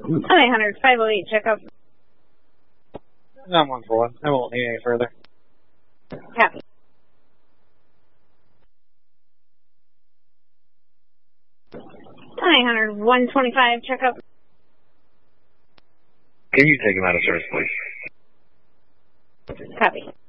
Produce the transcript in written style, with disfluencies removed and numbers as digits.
900, 508, check up. 914. I won't need any further. Copy. Nine hundred 125, check up. Can you take him out of service, please? Copy.